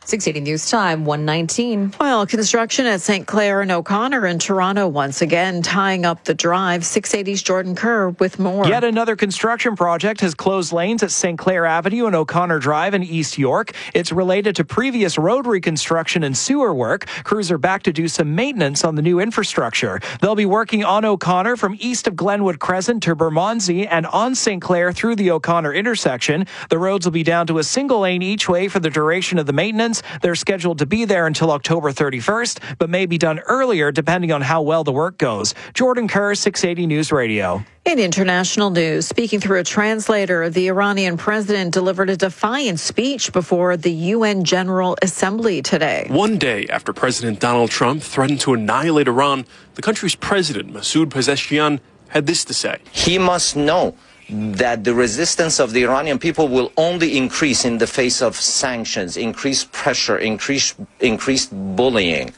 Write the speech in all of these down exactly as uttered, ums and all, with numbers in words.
six eighty News Time, one nineteen. Well, construction at Saint Clair and O'Connor in Toronto once again tying up the drive. six eighty's Jordan Kerr with more. Yet another construction project has closed lanes at Saint Clair Avenue and O'Connor Drive in East York. It's related to previous road reconstruction and sewer work. Crews are back to do some maintenance on the new infrastructure. They'll be working on O'Connor from east of Glenwood Crescent to Bermondsey and on Saint Clair through the O'Connor intersection. The roads will be down to a single lane each way for the duration of the maintenance. They're scheduled to be there until October thirty-first, but may be done earlier depending on how well the work goes. Jordan Kerr, six eighty News Radio. In international news, speaking through a translator, the Iranian president delivered a defiant speech before the U N General Assembly today. One day after President Donald Trump threatened to annihilate Iran, the country's president, Masoud Pezeshkian, had this to say. He must know that the resistance of the Iranian people will only increase in the face of sanctions, increased pressure, increased, increased bullying.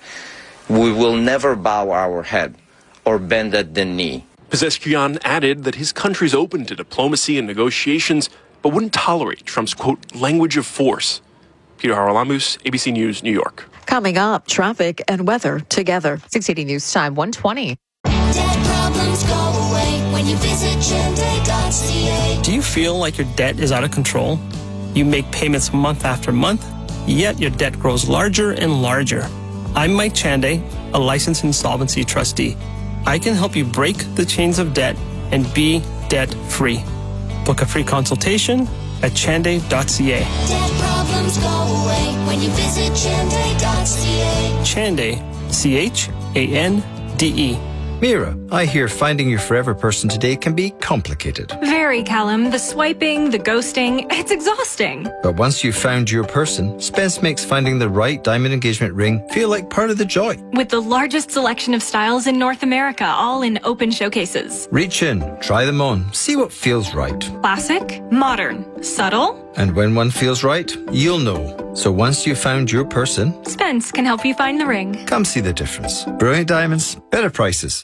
We will never bow our head or bend at the knee. Pezeshkian added that his country's open to diplomacy and negotiations, but wouldn't tolerate Trump's, quote, language of force. Peter Haralamus, A B C News, New York. Coming up, traffic and weather together. six eighty News Time, one twenty. Debt problems go away when you visit Chende dot c a. Do you feel like your debt is out of control? You make payments month after month, yet your debt grows larger and larger. I'm Mike Chande, a licensed insolvency trustee. I can help you break the chains of debt and be debt-free. Book a free consultation at chande dot c a. Debt problems go away when you visit Chende dot c a. Chande, C H A N D E. Mira, I hear finding your forever person today can be complicated. Very, Callum. The swiping, the ghosting, it's exhausting. But once you've found your person, Spence makes finding the right diamond engagement ring feel like part of the joy. With the largest selection of styles in North America, all in open showcases. Reach in, try them on, see what feels right. Classic, modern, subtle. And when one feels right, you'll know. So once you've found your person, Spence can help you find the ring. Come see the difference. Brilliant diamonds, better prices.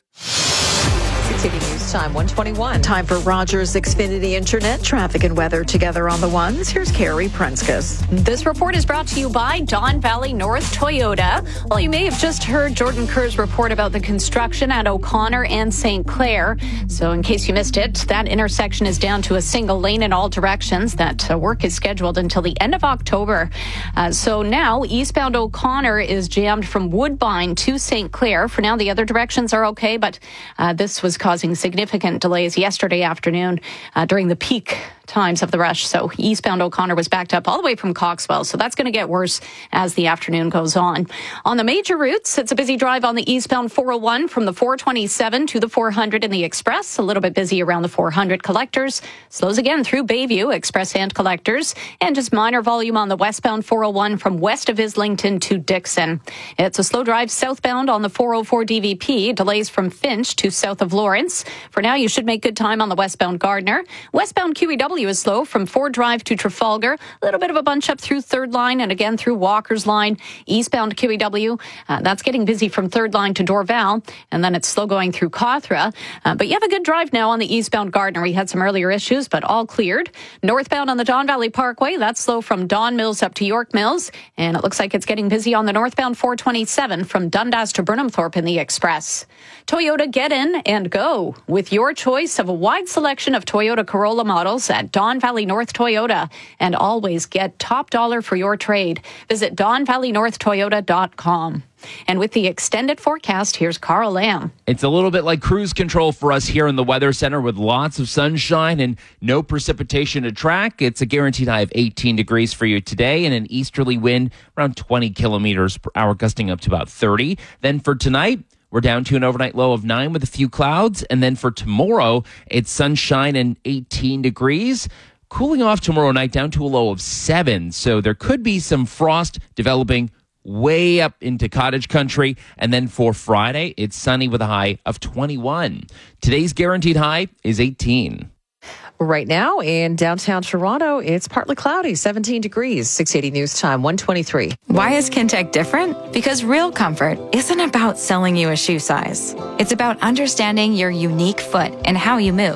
six eighty News Time, one twenty-one. Time for Rogers Xfinity Internet traffic and weather together on the ones. Here's Carrie Prenskus. This report is brought to you by Don Valley North Toyota. Well, you may have just heard Jordan Kerr's report about the construction at O'Connor and Saint Clair. So in case you missed it, that intersection is down to a single lane in all directions. That uh, work is scheduled until the end of October. Uh, so now eastbound O'Connor is jammed from Woodbine to Saint Clair. For now, the other directions are okay, but uh, this was causing significant delays yesterday afternoon uh, during the peak times of the rush. So eastbound O'Connor was backed up all the way from Coxwell. So that's going to get worse as the afternoon goes on. On the major routes, it's a busy drive on the eastbound four oh one from the four twenty-seven to the four hundred in the Express. A little bit busy around the four hundred collectors. Slows again through Bayview, Express and collectors. And just minor volume on the westbound four oh one from west of Islington to Dixon. It's a slow drive southbound on the four oh four D V P. Delays from Finch to south of Lawrence. For now, you should make good time on the westbound Gardner. Westbound Q E W is slow from Ford Drive to Trafalgar. A little bit of a bunch up through Third Line and again through Walker's Line. Eastbound Q E W, uh, that's getting busy from Third Line to Dorval, and then it's slow going through Cawthra. Uh, but you have a good drive now on the eastbound Gardner. We had some earlier issues, but all cleared. Northbound on the Don Valley Parkway, that's slow from Don Mills up to York Mills, and it looks like it's getting busy on the northbound four twenty-seven from Dundas to Burnhamthorpe in the Express. Toyota, get in and go with your choice of a wide selection of Toyota Corolla models at Don Valley North Toyota, and always get top dollar for your trade. Visit don valley north toyota dot com. And with the extended forecast, here's Carl Lamb. It's a little bit like cruise control for us here in the Weather Center with lots of sunshine and no precipitation to track. It's a guaranteed high of eighteen degrees for you today and an easterly wind around twenty kilometers per hour, gusting up to about thirty. Then for tonight, we're down to an overnight low of nine with a few clouds. And then for tomorrow, it's sunshine and eighteen degrees. Cooling off tomorrow night down to a low of seven. So there could be some frost developing way up into cottage country. And then for Friday, it's sunny with a high of twenty-one. Today's guaranteed high is eighteen. Right now in downtown Toronto, it's partly cloudy, seventeen degrees, six eighty News Time, one twenty-three. Why is Kintec different? Because real comfort isn't about selling you a shoe size. It's about understanding your unique foot and how you move.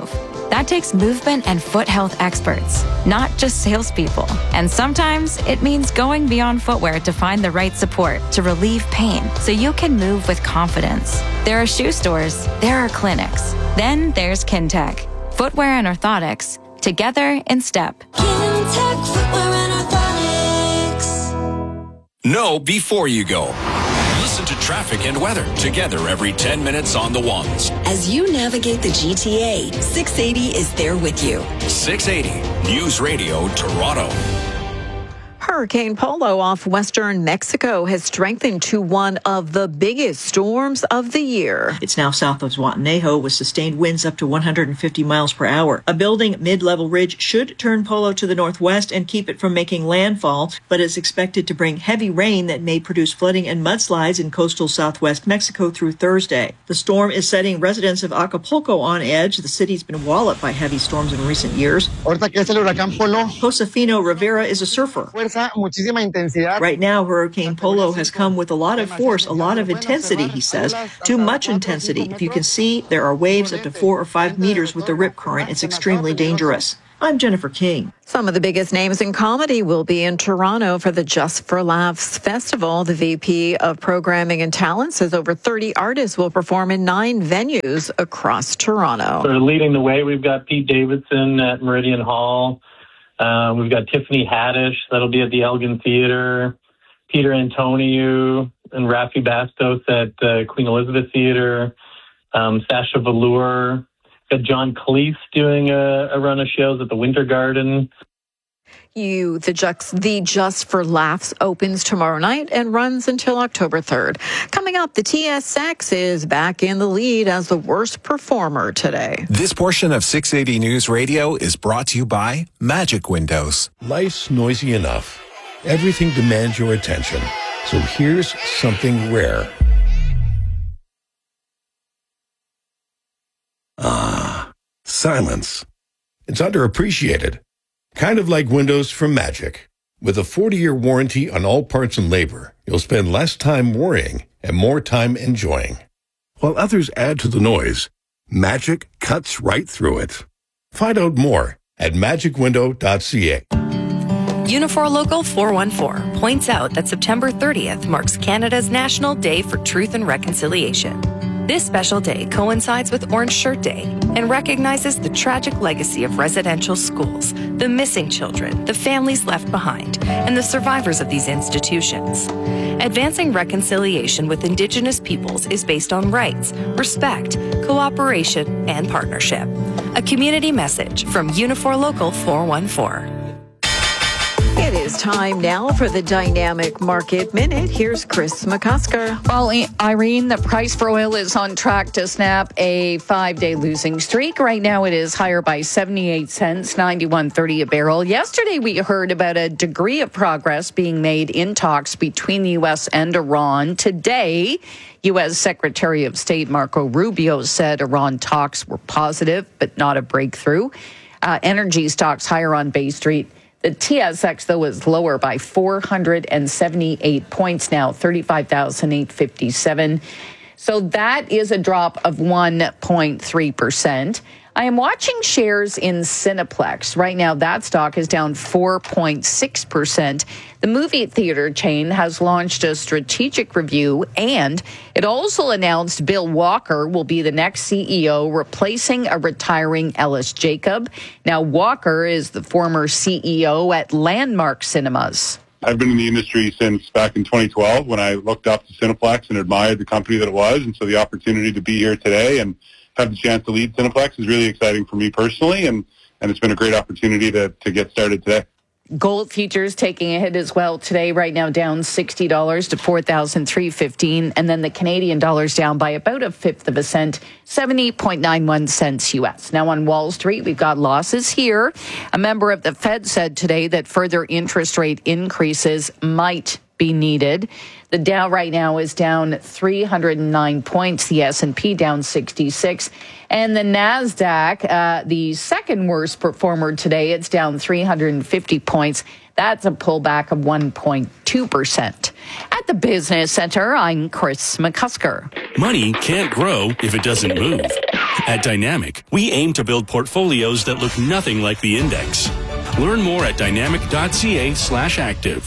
That takes movement and foot health experts, not just salespeople. And sometimes it means going beyond footwear to find the right support to relieve pain so you can move with confidence. There are shoe stores, there are clinics. Then there's Kintec, footwear and orthotics, together in step. Kintec Footwear and Orthotics. Know before you go. Listen to traffic and weather together every ten minutes on the ones. As you navigate the G T A, six eighty is there with you. six eighty News Radio Toronto. Hurricane Polo off western Mexico has strengthened to one of the biggest storms of the year. It's now south of Guatanejo with sustained winds up to one hundred fifty miles per hour. A building mid-level ridge should turn Polo to the northwest and keep it from making landfall, but is expected to bring heavy rain that may produce flooding and mudslides in coastal southwest Mexico through Thursday. The storm is setting residents of Acapulco on edge. The city's been walloped by heavy storms in recent years. Josefino Rivera is a surfer. Right now, Hurricane Polo has come with a lot of force, a lot of intensity, he says. Too much intensity. If you can see, there are waves up to four or five meters with the rip current. It's extremely dangerous. I'm Jennifer King. Some of the biggest names in comedy will be in Toronto for the Just for Laughs Festival. The V P of Programming and Talent says over thirty artists will perform in nine venues across Toronto. So leading the way, we've got Pete Davidson at Meridian Hall. Uh, we've got Tiffany Haddish, that'll be at the Elgin Theatre, Peter Antoniou and Rafi Bastos at uh, Queen Elizabeth Theatre, um, Sasha Velour, got John Cleese doing a, a run of shows at the Winter Garden. You, the Just, the Just for Laughs opens tomorrow night and runs until October third. Coming up, the T S X is back in the lead as the worst performer today. This portion of six eighty News Radio is brought to you by Magic Windows. Life's noisy enough. Everything demands your attention. So here's something rare. Ah, silence. It's underappreciated. Kind of like windows from Magic. With a forty-year warranty on all parts and labor, you'll spend less time worrying and more time enjoying. While others add to the noise, Magic cuts right through it. Find out more at magic window dot c a. Unifor Local four one four points out that September thirtieth marks Canada's National Day for Truth and Reconciliation. This special day coincides with Orange Shirt Day and recognizes the tragic legacy of residential schools, the missing children, the families left behind, and the survivors of these institutions. Advancing reconciliation with Indigenous peoples is based on rights, respect, cooperation, and partnership. A community message from Unifor Local four one four. It is time now for the Dynamic Market Minute. Here's Chris McCusker. Well, Irene, the price for oil is on track to snap a five-day losing streak. Right now it is higher by seventy-eight cents, ninety-one thirty a barrel. Yesterday we heard about a degree of progress being made in talks between the U S and Iran. Today, U S Secretary of State Marco Rubio said Iran talks were positive, but not a breakthrough. Uh, energy stocks higher on Bay Street. The T S X, though, is lower by four hundred seventy-eight points now, thirty-five thousand eight hundred fifty-seven. So that is a drop of one point three percent. I am watching shares in Cineplex. Right now, that stock is down four point six percent. The movie theater chain has launched a strategic review, and it also announced Bill Walker will be the next C E O, replacing a retiring Ellis Jacob. Now, Walker is the former C E O at Landmark Cinemas. I've been in the industry since back in twenty twelve when I looked up to Cineplex and admired the company that it was. And so the opportunity to be here today and have the chance to lead Cineplex is really exciting for me personally. And, and it's been a great opportunity to, to get started today. Gold futures taking a hit as well today, right now down sixty dollars to four thousand three hundred fifteen dollars. And then the Canadian dollar's down by about a fifth of a cent, seventy point nine one cents U S. Now on Wall Street, we've got losses here. A member of the Fed said today that further interest rate increases might be needed. The Dow right now is down three hundred nine points, the S and P down sixty-six, and the NASDAQ, uh, the second worst performer today, it's down three hundred fifty points. That's a pullback of one point two percent. At the Business Center, I'm Chris McCusker. Money can't grow if it doesn't move. At Dynamic, we aim to build portfolios that look nothing like the index. Learn more at dynamic.ca slash active.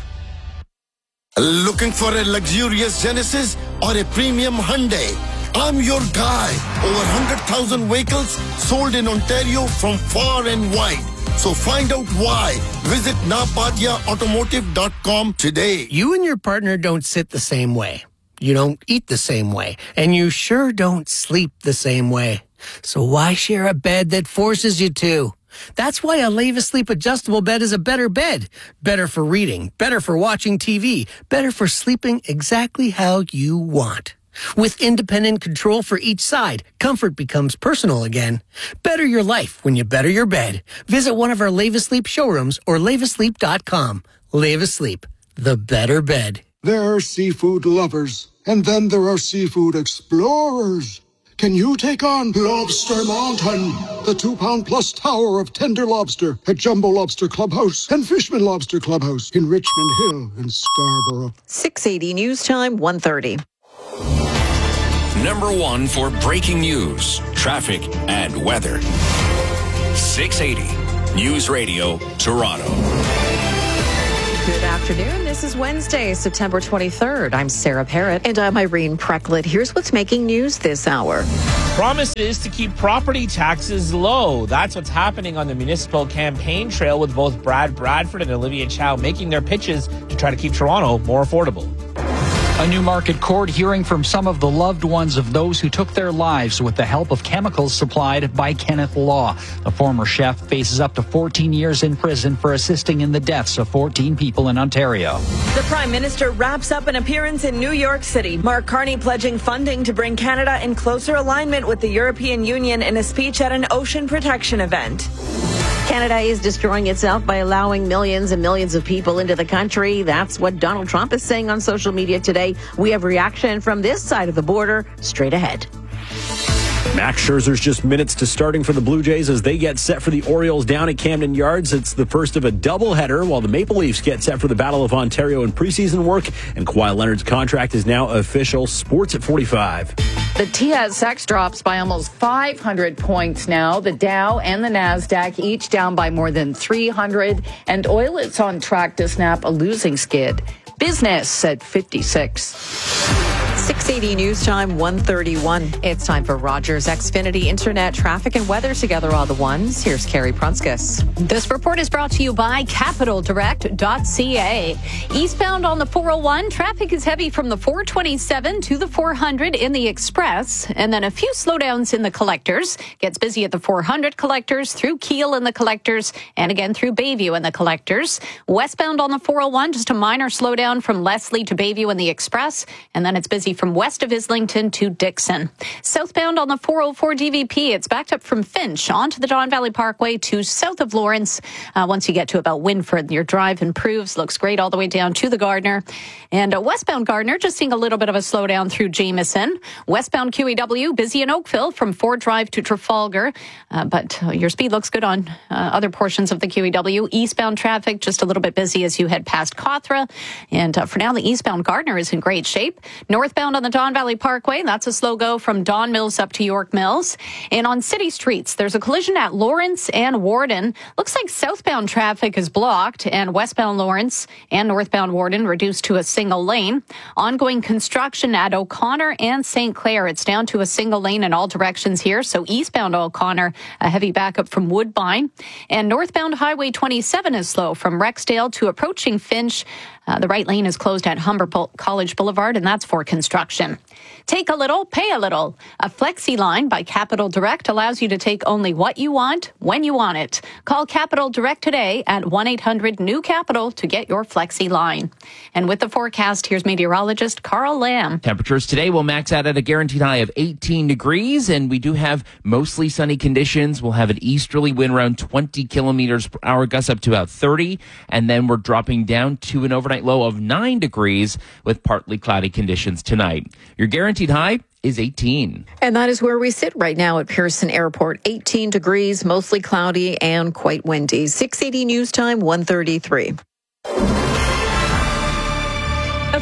Looking for a luxurious Genesis or a premium Hyundai? I'm your guy. Over one hundred thousand vehicles sold in Ontario from far and wide. So find out why. Visit napadia automotive dot com today. You and your partner don't sit the same way. You don't eat the same way. And you sure don't sleep the same way. So why share a bed that forces you to? That's why a Leva Sleep adjustable bed is a better bed. Better for reading, better for watching T V, better for sleeping exactly how you want. With independent control for each side, comfort becomes personal again. Better your life when you better your bed. Visit one of our Leva Sleep showrooms or leva sleep dot com. Leva Sleep, the better bed. There are seafood lovers, and then there are seafood explorers. Can you take on Lobster Mountain, the two-pound plus tower of tender lobster at Jumbo Lobster Clubhouse and Fishman Lobster Clubhouse in Richmond Hill and Scarborough? six eighty News Time, one thirty. Number one for breaking news, traffic, and weather. six eighty News Radio, Toronto. Good afternoon. This is Wednesday, September twenty-third. I'm Sarah Parrott. And I'm Irene Precklett. Here's what's making news this hour. Promises to keep property taxes low. That's what's happening on the municipal campaign trail, with both Brad Bradford and Olivia Chow making their pitches to try to keep Toronto more affordable. A Newmarket court hearing from some of the loved ones of those who took their lives with the help of chemicals supplied by Kenneth Law. The former chef faces up to fourteen years in prison for assisting in the deaths of fourteen people in Ontario. The Prime Minister wraps up an appearance in New York City. Mark Carney pledging funding to bring Canada in closer alignment with the European Union in a speech at an ocean protection event. Canada is destroying itself by allowing millions and millions of people into the country. That's what Donald Trump is saying on social media today. We have reaction from this side of the border straight ahead. Max Scherzer's just minutes to starting for the Blue Jays as they get set for the Orioles down at Camden Yards. It's the first of a doubleheader while the Maple Leafs get set for the Battle of Ontario in preseason work. And Kawhi Leonard's contract is now official. Sports at forty-five. The T S X drops by almost five hundred points now. The Dow and the NASDAQ each down by more than three hundred. And oil, it's on track to snap a losing skid. Business at fifty-six. six eighty News Time, one thirty-one. It's time for Rogers Xfinity Internet traffic and weather together all the ones. Here's Carrie Prunskis. This report is brought to you by capital direct dot c a. Eastbound on the four oh one, traffic is heavy from the four twenty-seven to the four hundred in the Express, and then a few slowdowns in the collectors. Gets busy at the four hundred collectors, through Keele in the collectors, and again through Bayview in the collectors. Westbound on the four oh one, just a minor slowdown from Leslie to Bayview in the Express, and then it's busy from west of Islington to Dixon. Southbound on the four oh four D V P, it's backed up from Finch onto the Don Valley Parkway to south of Lawrence. Uh, once you get to about Winford, your drive improves, looks great all the way down to the Gardner. And uh, westbound Gardner, just seeing a little bit of a slowdown through Jameson. Westbound Q E W, busy in Oakville from Ford Drive to Trafalgar, uh, but uh, your speed looks good on uh, other portions of the Q E W. Eastbound traffic, just a little bit busy as you head past Cawthra. And uh, for now, the eastbound Gardner is in great shape. Northbound on the Don Valley Parkway, that's a slow go from Don Mills up to York Mills. And on city streets, there's a collision at Lawrence and Warden. Looks like southbound traffic is blocked, and westbound Lawrence and northbound Warden reduced to a single lane. Ongoing construction at O'Connor and Saint Clair. It's down to a single lane in all directions here. So eastbound O'Connor, a heavy backup from Woodbine. And northbound Highway twenty-seven is slow from Rexdale to approaching Finch. Uh, the right lane is closed at Humber College Boulevard, and that's for construction. Take a little, pay a little. A Flexi line by Capital Direct allows you to take only what you want, when you want it. Call Capital Direct today at one eight hundred new capital to get your Flexi line. And with the forecast, here's meteorologist Carl Lamb. Temperatures today will max out at a guaranteed high of eighteen degrees, and we do have mostly sunny conditions. We'll have an easterly wind around twenty kilometers per hour, gusts up to about thirty, and then we're dropping down to an overnight low of nine degrees with partly cloudy conditions tonight. Your guaranteed high is eighteen. And that is where we sit right now at Pearson Airport. eighteen degrees, mostly cloudy and quite windy. six eighty News Time, one thirty-three. A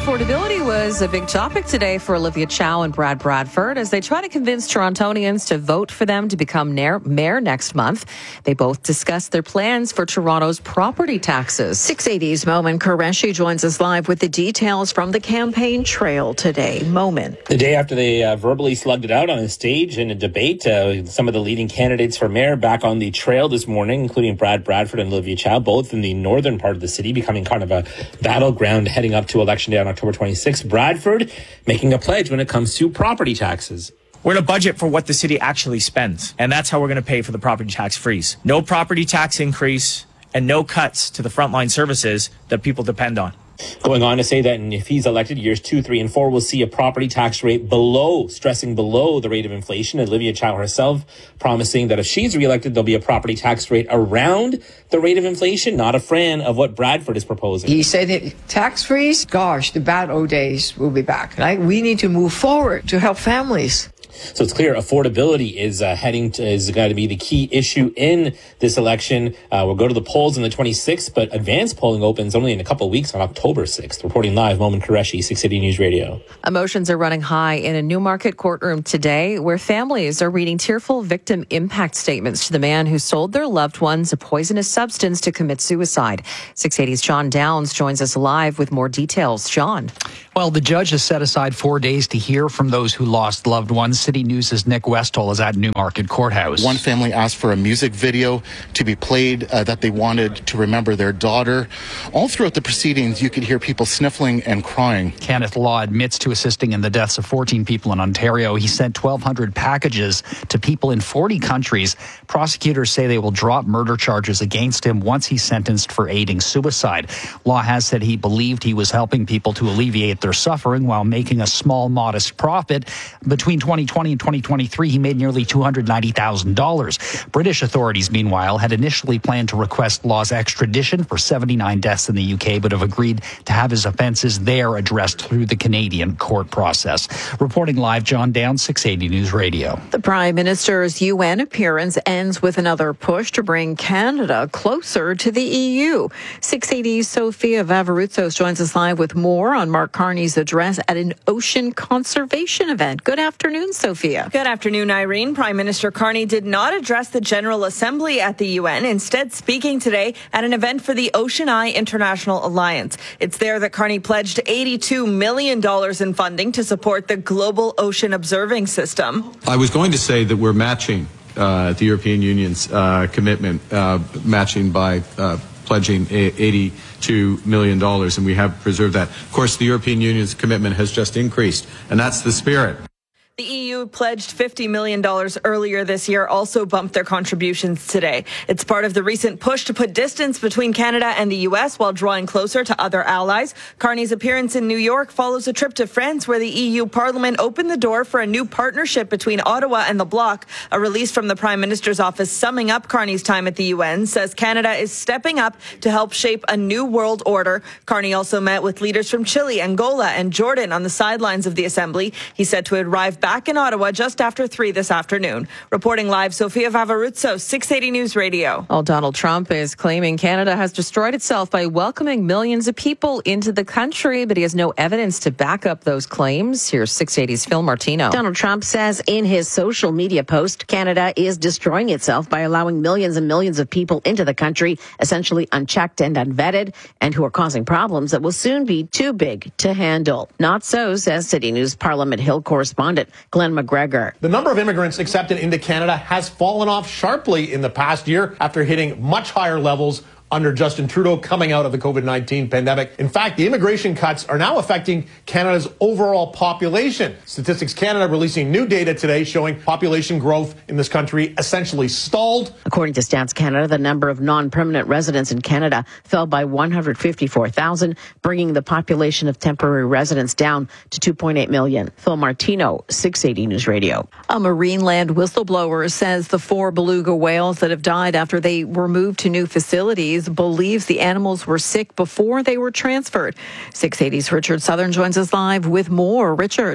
Affordability was a big topic today for Olivia Chow and Brad Bradford as they try to convince Torontonians to vote for them to become mayor next month. They both discussed their plans for Toronto's property taxes. six eighty's Momin Qureshi joins us live with the details from the campaign trail today. Momin. The day after they uh, verbally slugged it out on a stage in a debate, uh, some of the leading candidates for mayor back on the trail this morning, including Brad Bradford and Olivia Chow, both in the northern part of the city, becoming kind of a battleground heading up to election day on October twenty-sixth. Bradford making a pledge when it comes to property taxes. We're going to budget for what the city actually spends, and that's how we're going to pay for the property tax freeze. No property tax increase and no cuts to the frontline services that people depend on. Going on to say that if he's elected, years two, three, and four will see a property tax rate below, stressing below the rate of inflation. Olivia Chow herself promising that if she's reelected, there'll be a property tax rate around the rate of inflation. Not a fan of what Bradford is proposing. He said that tax freeze, gosh, the bad old days will be back. Right? We need to move forward to help families. So it's clear affordability is uh, heading to, is going to be the key issue in this election. Uh, we'll go to the polls on the twenty-sixth, but advanced polling opens only in a couple of weeks on October sixth. Reporting live, Momin Qureshi, six eighty News Radio. Emotions are running high in a Newmarket courtroom today, where families are reading tearful victim impact statements to the man who sold their loved ones a poisonous substance to commit suicide. six eighty's John Downs joins us live with more details. John. Well, the judge has set aside four days to hear from those who lost loved ones. City News' Nick Westall is at Newmarket Courthouse. One family asked for a music video to be played uh, that they wanted to remember their daughter. All throughout the proceedings, you could hear people sniffling and crying. Kenneth Law admits to assisting in the deaths of fourteen people in Ontario. He sent twelve hundred packages to people in forty countries. Prosecutors say they will drop murder charges against him once he's sentenced for aiding suicide. Law has said he believed he was helping people to alleviate their suffering while making a small, modest profit. Between twenty twenty and twenty twenty-three, he made nearly two hundred ninety thousand dollars. British authorities, meanwhile, had initially planned to request Law's extradition for seventy-nine deaths in the U K, but have agreed to have his offences there addressed through the Canadian court process. Reporting live, John Downs, six eighty News Radio. The Prime Minister's U N appearance ends with another push to bring Canada closer to the E U. six eighty's Sophia Vavarutsos joins us live with more on Mark Carney's address at an ocean conservation event. Good afternoon, Sophia. Good afternoon, Irene. Prime Minister Carney did not address the General Assembly at the U N, instead speaking today at an event for the Ocean Eye International Alliance. It's there that Carney pledged eighty-two million dollars in funding to support the global ocean observing system. I was going to say that we're matching uh, the European Union's uh, commitment, uh, matching by uh, pledging eighty-two million dollars, and we have preserved that. Of course, the European Union's commitment has just increased, and that's the spirit. The E U pledged fifty million dollars earlier this year, also bumped their contributions today. It's part of the recent push to put distance between Canada and the U S while drawing closer to other allies. Carney's appearance in New York follows a trip to France where the E U Parliament opened the door for a new partnership between Ottawa and the bloc. A release from the Prime Minister's office summing up Carney's time at the U N says Canada is stepping up to help shape a new world order. Carney also met with leaders from Chile, Angola, and Jordan on the sidelines of the Assembly. He said to arrive back in Ottawa just after three this afternoon. Reporting live, Sophia Vavarutsos, six eighty News Radio. Well, Donald Trump is claiming Canada has destroyed itself by welcoming millions of people into the country, but he has no evidence to back up those claims. Here's six eighty's Phil Martino. Donald Trump says in his social media post, Canada is destroying itself by allowing millions and millions of people into the country, essentially unchecked and unvetted, and who are causing problems that will soon be too big to handle. Not so, says City News Parliament Hill correspondent Glenn McGregor. The number of immigrants accepted into Canada has fallen off sharply in the past year after hitting much higher levels under Justin Trudeau coming out of the COVID nineteen pandemic. In fact, the immigration cuts are now affecting Canada's overall population. Statistics Canada releasing new data today showing population growth in this country essentially stalled. According to Stats Canada, the number of non-permanent residents in Canada fell by one hundred fifty-four thousand, bringing the population of temporary residents down to two point eight million. Phil Martino, six eighty News Radio. A Marineland whistleblower says the four beluga whales that have died after they were moved to new facilities believes the animals were sick before they were transferred. six eighty's Richard Southern joins us live with more. Richard.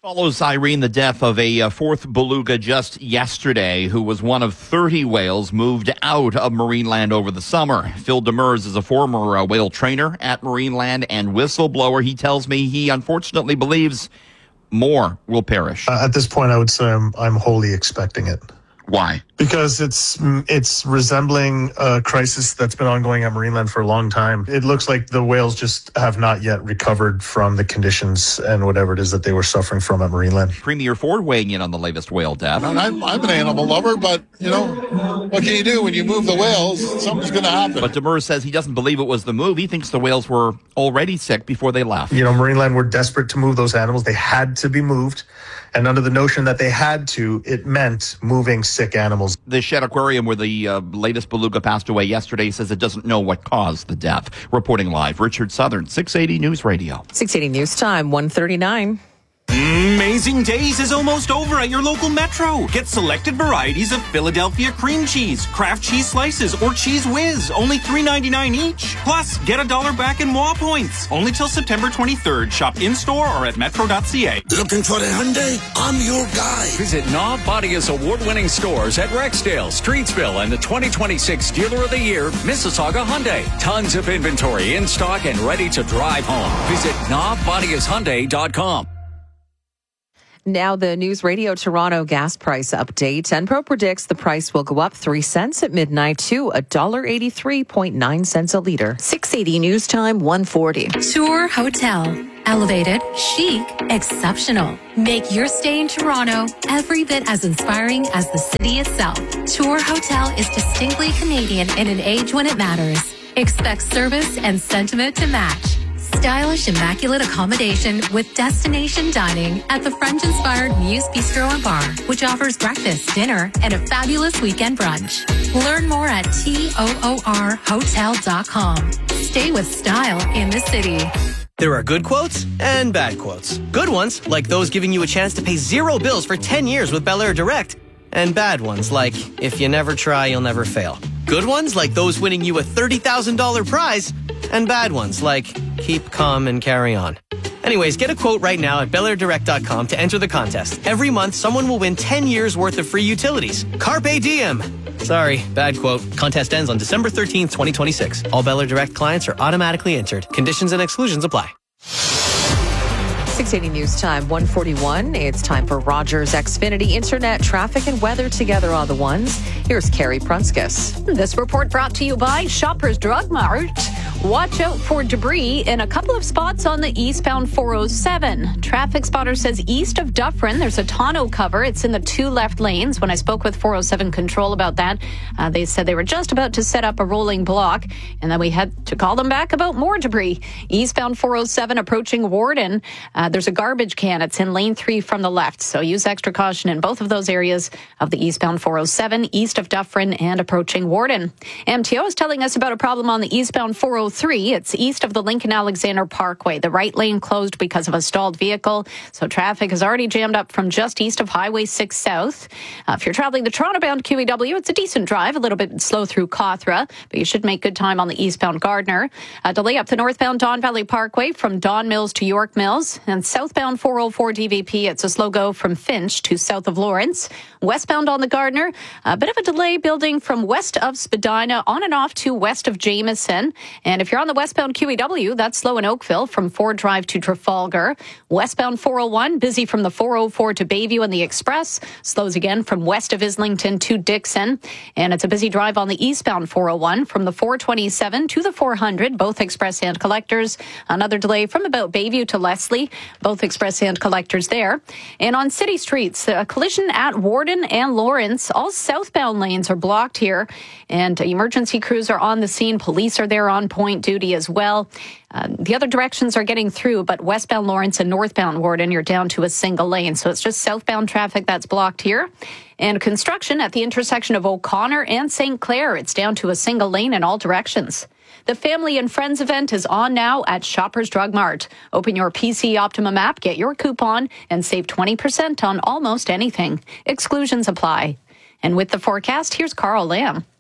Follows, Irene, the death of a uh, fourth beluga just yesterday, who was one of thirty whales moved out of Marineland over the summer. Phil Demers is a former uh, whale trainer at Marineland and whistleblower. He tells me he unfortunately believes more will perish. Uh, at this point, I would say I'm, I'm wholly expecting it. Why? Because it's it's resembling a crisis that's been ongoing at Marineland for a long time. It looks like the whales just have not yet recovered from the conditions and whatever it is that they were suffering from at Marineland. Premier Ford weighing in on the latest whale death. I'm, I'm an animal lover, but, you know, what can you do when you move the whales? Something's going to happen. But Demers says he doesn't believe it was the move. He thinks the whales were already sick before they left. You know, Marineland were desperate to move those animals. They had to be moved. And under the notion that they had to, it meant moving sick animals. The Shed Aquarium, where the uh, latest beluga passed away yesterday, says it doesn't know what caused the death. Reporting live, Richard Southern, six eighty News Radio. six eighty News Time, one thirty-nine. Amazing Days is almost over at your local Metro. Get selected varieties of Philadelphia cream cheese, Kraft cheese slices, or Cheese Whiz, only three ninety-nine each. Plus, get a dollar back in M O A points. Only till September twenty-third. Shop in-store or at metro dot c a. Looking for a Hyundai? I'm your guy. Visit Knob Bodia's award-winning stores at Rexdale, Streetsville, and the twenty twenty-six Dealer of the Year, Mississauga Hyundai. Tons of inventory in stock and ready to drive home. Visit knob bodias hyundai dot com. Now the News Radio Toronto gas price update. Enpro predicts the price will go up three cents at midnight to one dollar eighty-three point nine cents a litre. six eighty News Time, one forty. Tour Hotel. Elevated, chic, exceptional. Make your stay in Toronto every bit as inspiring as the city itself. Tour Hotel is distinctly Canadian in an age when it matters. Expect service and sentiment to match. Stylish, immaculate accommodation with destination dining at the French-inspired Muse Bistro and Bar, which offers breakfast, dinner, and a fabulous weekend brunch. Learn more at toor hotel dot com. Stay with style in the city. There are good quotes and bad quotes. Good ones, like those giving you a chance to pay zero bills for ten years with Bel Air Direct. And bad ones, like, if you never try, you'll never fail. Good ones, like those winning you a thirty thousand dollars prize. And bad ones, like, keep calm and carry on. Anyways, get a quote right now at bel air direct dot com to enter the contest. Every month, someone will win ten years worth of free utilities. Carpe diem. Sorry, bad quote. Contest ends on December thirteenth, twenty twenty-six. All Bel Air Direct clients are automatically entered. Conditions and exclusions apply. six eighty News Time, one forty-one. It's time for Rogers Xfinity Internet, traffic and weather together on the ones. Here's Carrie Prunskis. This report brought to you by Shoppers Drug Mart. Watch out for debris in a couple of spots on the eastbound four oh seven. Traffic Spotter says east of Dufferin, there's a tonneau cover. It's in the two left lanes. When I spoke with four oh seven Control about that, uh, they said they were just about to set up a rolling block, and then we had to call them back about more debris. Eastbound four oh seven approaching Warden, uh, there's a garbage can. It's in lane three from the left, so use extra caution in both of those areas of the eastbound four oh seven, east of Dufferin and approaching Warden. M T O is telling us about a problem on the eastbound four oh three. It's east of the Lincoln Alexander Parkway. The right lane closed because of a stalled vehicle, so traffic is already jammed up from just east of Highway six South. Uh, if you're traveling the Toronto-bound Q E W, it's a decent drive, a little bit slow through Cawthra, but you should make good time on the eastbound Gardner. A delay up the northbound Don Valley Parkway from Don Mills to York Mills, and southbound four oh four D V P, it's a slow go from Finch to south of Lawrence. Westbound on the Gardner, a bit of a delay building from west of Spadina on and off to west of Jameson. And if you're on the westbound Q E W, that's slow in Oakville from Ford Drive to Trafalgar. Westbound four oh one, busy from the four oh four to Bayview and the Express. Slows again from west of Islington to Dixon. And it's a busy drive on the eastbound four oh one from the four twenty-seven to the four hundred, both express and collectors. Another delay from about Bayview to Leslie, both express and collectors there. And on city streets, a collision at Warden and Lawrence. All southbound lanes are blocked here, and emergency crews are on the scene. Police are there on point duty as well. Uh, the other directions are getting through, but westbound Lawrence and northbound Warden, you're down to a single lane. So it's just southbound traffic that's blocked here. And construction at the intersection of O'Connor and Saint Clair. It's down to a single lane in all directions. The Family and Friends event is on now at Shoppers Drug Mart. Open your P C Optimum app, get your coupon, and save twenty percent on almost anything. Exclusions apply. And with the forecast, here's Carl Lamb.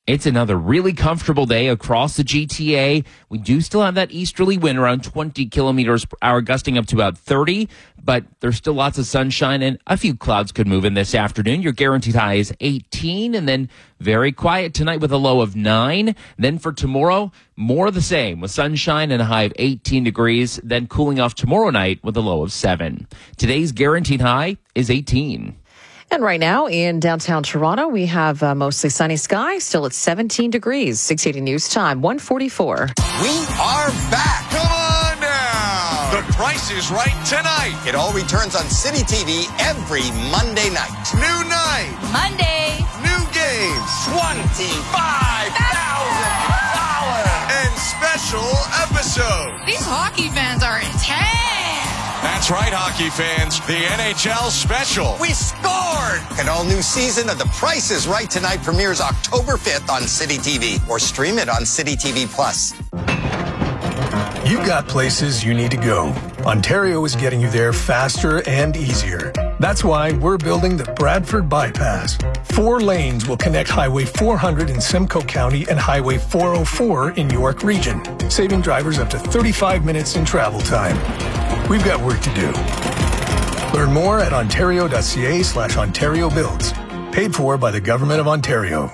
It's another really comfortable day across the G T A. We do still have that easterly wind around twenty kilometers per hour, gusting up to about thirty, but there's still lots of sunshine and a few clouds could move in this afternoon. Your guaranteed high is eighteen, and then very quiet tonight with a low of nine. Then for tomorrow, more of the same with sunshine and a high of eighteen degrees, then cooling off tomorrow night with a low of seven. Today's guaranteed high is eighteen. And right now in downtown Toronto, we have uh, mostly sunny skies, still at seventeen degrees. six eighty News Time, one forty-four. We are back. Come on now. The Price is Right tonight. It all returns on City T V every Monday night. New night. Monday. New games. twenty-five thousand dollars. And special episode. These hockey fans are intense. That's right, hockey fans. The N H L special. We scored! An all-new season of The Price is Right tonight premieres October fifth on City T V. Or stream it on City T V Plus. You've got places you need to go. Ontario is getting you there faster and easier. That's why we're building the Bradford Bypass. Four lanes will connect Highway four hundred in Simcoe County and Highway four oh four in York Region, saving drivers up to thirty-five minutes in travel time. We've got work to do. Learn more at ontario.ca slash Ontario Builds. Paid for by the Government of Ontario.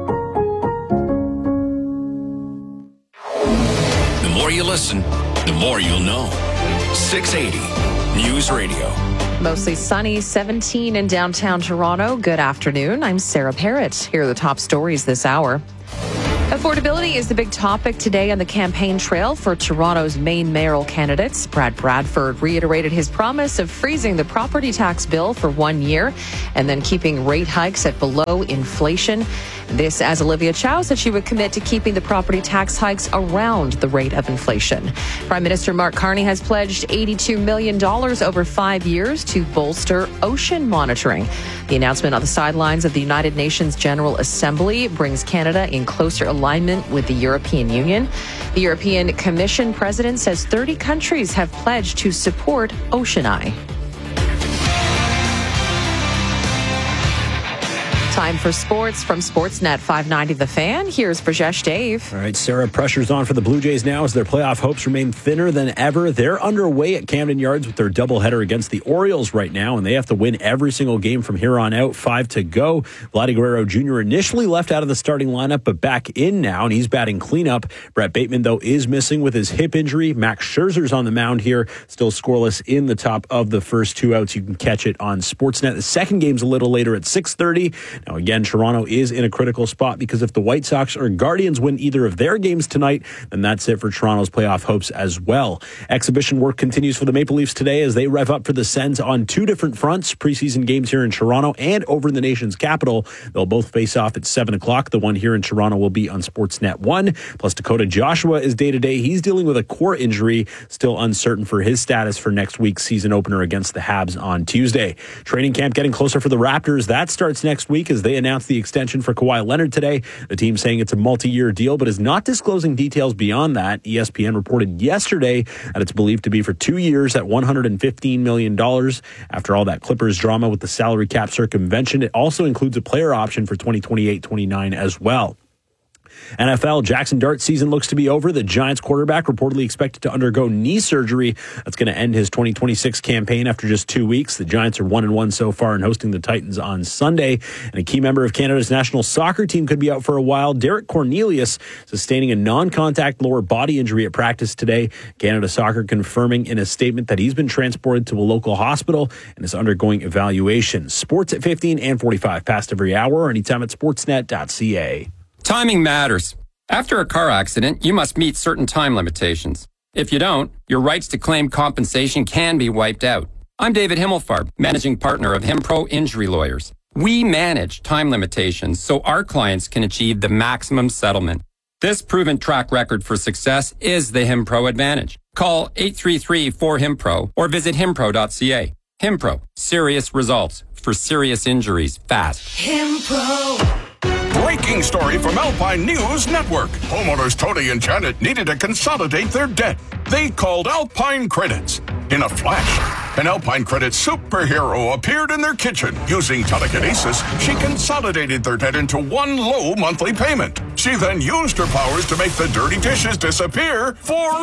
The more you listen, the more you'll know. six eighty News Radio. Mostly sunny, seventeen in downtown Toronto. Good afternoon. I'm Sarah Parrott. Here are the top stories this hour. Affordability is the big topic today on the campaign trail for Toronto's main mayoral candidates. Brad Bradford reiterated his promise of freezing the property tax bill for one year and then keeping rate hikes at below inflation. This as Olivia Chow said she would commit to keeping the property tax hikes around the rate of inflation. Prime Minister Mark Carney has pledged eighty-two million dollars over five years to bolster ocean monitoring. The announcement on the sidelines of the United Nations General Assembly brings Canada in closer alignment with the European Union. The European Commission president says thirty countries have pledged to support OceanEye. Time for sports from Sportsnet five ninety The Fan. Here's Brajesh Dave. All right, Sarah, pressure's on for the Blue Jays now as their playoff hopes remain thinner than ever. They're underway at Camden Yards with their doubleheader against the Orioles right now, and they have to win every single game from here on out. Five to go. Vladdy Guerrero Junior initially left out of the starting lineup, but back in now, and he's batting cleanup. Brett Bateman, though, is missing with his hip injury. Max Scherzer's on the mound here, still scoreless in the top of the first two outs. You can catch it on Sportsnet. The second game's a little later at six thirty. Now, again, Toronto is in a critical spot because if the White Sox or Guardians win either of their games tonight, then that's it for Toronto's playoff hopes as well. Exhibition work continues for the Maple Leafs today as they rev up for the Sens on two different fronts. Preseason games here in Toronto and over in the nation's capital. They'll both face off at seven o'clock. The one here in Toronto will be on Sportsnet one. Plus, Dakota Joshua is day-to-day. He's dealing with a core injury, still uncertain for his status for next week's season opener against the Habs on Tuesday. Training camp getting closer for the Raptors. That starts next week as they announced the extension for Kawhi Leonard today. The team saying it's a multi-year deal, but is not disclosing details beyond that. E S P N reported yesterday that it's believed to be for two years at one hundred fifteen million dollars. After all that Clippers drama with the salary cap circumvention, it also includes a player option for twenty twenty-eight twenty-nine as well. N F L, Jackson Dart season looks to be over. The Giants quarterback reportedly expected to undergo knee surgery. That's going to end his twenty twenty-six campaign after just two weeks. The Giants are one and one so far in hosting the Titans on Sunday. And a key member of Canada's national soccer team could be out for a while. Derek Cornelius sustaining a non-contact lower body injury at practice today. Canada Soccer confirming in a statement that he's been transported to a local hospital and is undergoing evaluation. Sports at fifteen and forty-five past every hour or anytime at sportsnet dot c a. Timing matters. After a car accident, you must meet certain time limitations. If you don't, your rights to claim compensation can be wiped out. I'm David Himmelfarb, managing partner of Himpro Injury Lawyers. We manage time limitations so our clients can achieve the maximum settlement. This proven track record for success is the Himpro Advantage. Call eight three three four HIMPRO or visit himpro dot c a. Himpro, serious results for serious injuries fast. Himpro. Breaking story from Alpine News Network. Homeowners Tony and Janet needed to consolidate their debt. They called Alpine Credits. In a flash, An Alpine Credit superhero appeared in their kitchen. Using telekinesis, she consolidated their debt into one low monthly payment. She then used her powers to make the dirty dishes disappear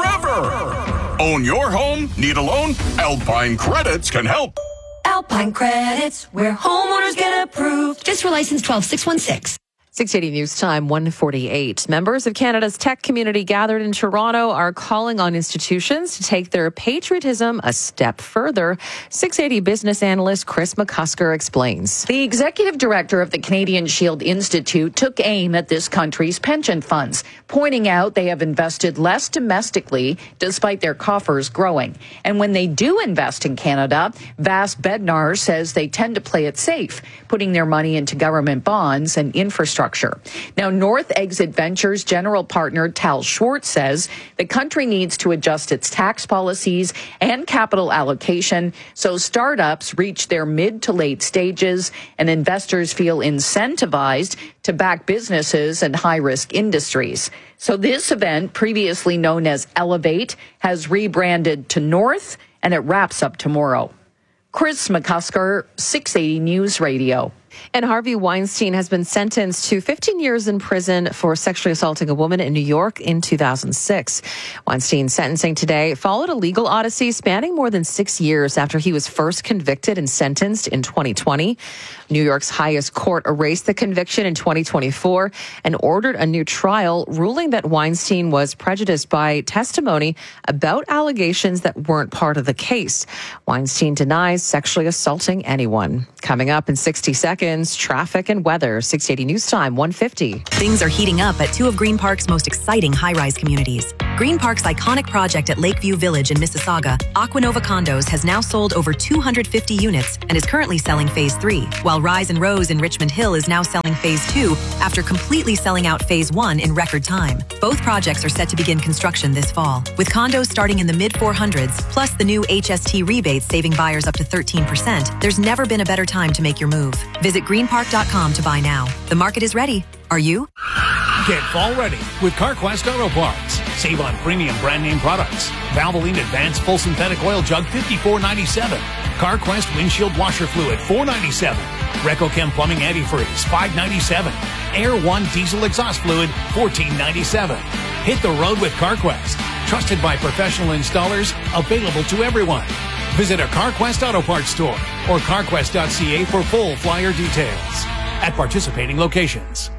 forever. Own your home? Need a loan? Alpine Credits can help. Alpine Credits, where homeowners get approved. Just for license twelve six one six. six eighty News Time, one forty-eight. Members of Canada's tech community gathered in Toronto are calling on institutions to take their patriotism a step further. six eighty business analyst Chris McCusker explains. The executive director of the Canadian Shield Institute took aim at this country's pension funds, pointing out they have invested less domestically despite their coffers growing. And when they do invest in Canada, Vas Bednar says they tend to play it safe, putting their money into government bonds and infrastructure. Now, North Exit Ventures general partner Tal Schwartz says the country needs to adjust its tax policies and capital allocation so startups reach their mid to late stages and investors feel incentivized to back businesses and high-risk industries. So this event, previously known as Elevate, has rebranded to North, and it wraps up tomorrow. Chris McCusker, six eighty News Radio. And Harvey Weinstein has been sentenced to fifteen years in prison for sexually assaulting a woman in New York in two thousand six. Weinstein's sentencing today followed a legal odyssey spanning more than six years after he was first convicted and sentenced in twenty twenty. New York's highest court erased the conviction in twenty twenty-four and ordered a new trial, ruling that Weinstein was prejudiced by testimony about allegations that weren't part of the case. Weinstein denies sexually assaulting anyone. Coming up in sixty seconds, traffic and weather. six eighty News Time, one fifty. Things are heating up at two of Green Park's most exciting high-rise communities. Green Park's iconic project at Lakeview Village in Mississauga, Aquanova Condos, has now sold over two hundred fifty units and is currently selling Phase three, while Rise and Rose in Richmond Hill is now selling Phase two after completely selling out Phase one in record time. Both projects are set to begin construction this fall, with condos starting in the mid four hundreds, plus the new H S T rebates saving buyers up to thirteen percent. There's never been a better time to make your move. Visit green park dot com to buy now. The market is ready. Are you? Get fall ready with CarQuest Auto Parts. Save on premium brand name products. Valvoline Advanced Full Synthetic Oil Jug fifty-four ninety-seven. CarQuest Windshield Washer Fluid four ninety-seven. RecoChem Plumbing Antifreeze five ninety-seven. Air One Diesel Exhaust Fluid fourteen ninety-seven. Hit the road with CarQuest. Trusted by professional installers, available to everyone. Visit a CarQuest Auto Parts store or carquest dot c a for full flyer details at participating locations.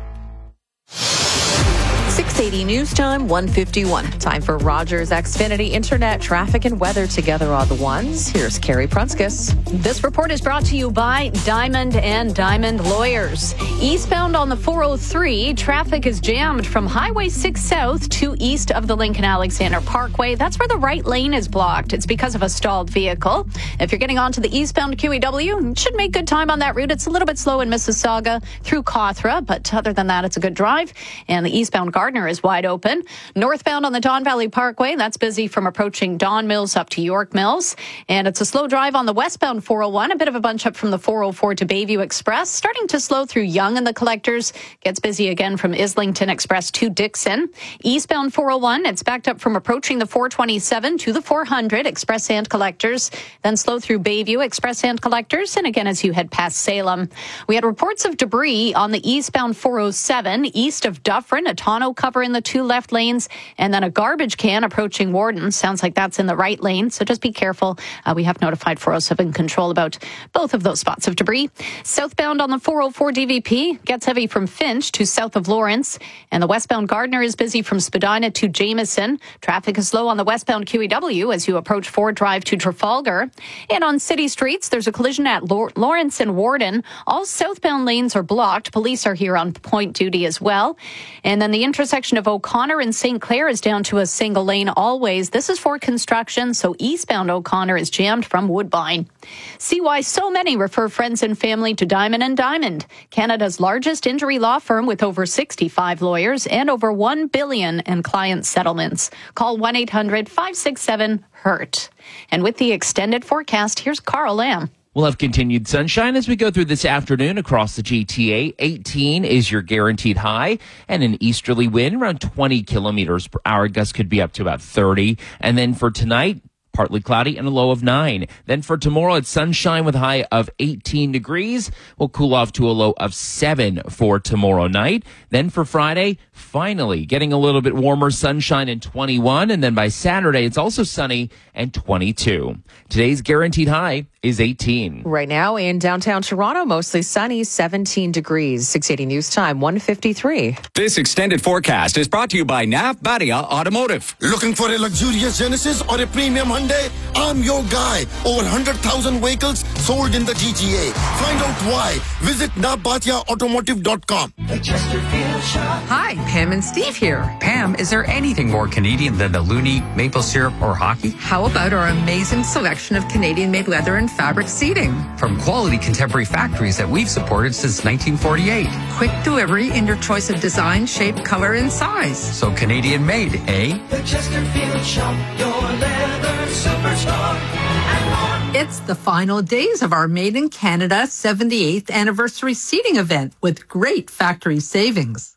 six eighty News Time, one fifty-one. Time for Rogers Xfinity Internet traffic and weather together on the ones. Here's Carrie Prunskis. This report is brought to you by Diamond and Diamond Lawyers. Eastbound on the four oh three, traffic is jammed from Highway six South to east of the Lincoln Alexander Parkway. That's where the right lane is blocked. It's because of a stalled vehicle. If you're getting onto the eastbound Q E W, you should make good time on that route. It's a little bit slow in Mississauga through Cawthra, but other than that, it's a good drive. And the eastbound Gardner is wide open. Northbound on the Don Valley Parkway, that's busy from approaching Don Mills up to York Mills. And it's a slow drive on the westbound four oh one, a bit of a bunch up from the four oh four to Bayview Express. Starting to slow through Yonge and the Collectors. Gets busy again from Islington Express to Dixon. Eastbound four oh one, it's backed up from approaching the four twenty-seven to the four hundred, Express and Collectors. Then slow through Bayview, Express and Collectors. And again, as you head past Salem. We had reports of debris on the eastbound four oh seven, east of Dufferin, a tonneau cover in the two left lanes, and then a garbage can approaching Warden. Sounds like that's in the right lane, so just be careful. Uh, we have notified four oh seven Control about both of those spots of debris. Southbound on the four oh four D V P gets heavy from Finch to south of Lawrence, and the westbound Gardner is busy from Spadina to Jameson. Traffic is slow on the westbound Q E W as you approach Ford Drive to Trafalgar. And on city streets, there's a collision at Lawrence and Warden. All southbound lanes are blocked. Police are here on point duty as well. And then the intersection of O'Connor and Saint Clair is down to a single lane always. This is for construction, so eastbound O'Connor is jammed from Woodbine. See why so many refer friends and family to Diamond and Diamond, Canada's largest injury law firm with over sixty-five lawyers and over one billion dollars in client settlements. Call one eight hundred five six seven hurt. And with the extended forecast, here's Carl Lamb. We'll have continued sunshine as we go through this afternoon across the G T A. eighteen is your guaranteed high, and an easterly wind around twenty kilometers per hour. Gusts could be up to about thirty. And then for tonight, partly cloudy and a low of nine. Then for tomorrow, it's sunshine with a high of eighteen degrees. We'll cool off to a low of seven for tomorrow night. Then for Friday, finally getting a little bit warmer, sunshine and twenty-one. And then by Saturday, it's also sunny and twenty-two. Today's guaranteed high is eighteen. Right now in downtown Toronto, mostly sunny, seventeen degrees. six eighty News Time, one fifty-three. This extended forecast is brought to you by Nav Badia Automotive. Looking for a luxurious Genesis or a premium Hyundai? I'm your guy. Over one hundred thousand vehicles sold in the G T A. Find out why. Visit nabatia automotive dot com. Hi, Pam and Steve here. Pam, is there anything more Canadian than the Looney, maple syrup, or hockey? How about our amazing selection of Canadian-made leather and fabric seating? From quality contemporary factories that we've supported since nineteen forty-eight. Quick delivery in your choice of design, shape, color, and size. So Canadian-made, eh? The Chesterfield Shop, your leather superstar. And more. It's the final days of our Made in Canada seventy-eighth anniversary seating event with great factory savings.